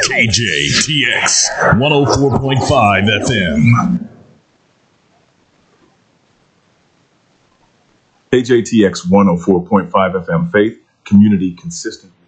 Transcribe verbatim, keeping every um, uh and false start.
K J T X one oh four point five F M. K J T X one oh four point five F M, Faith, community, consistent.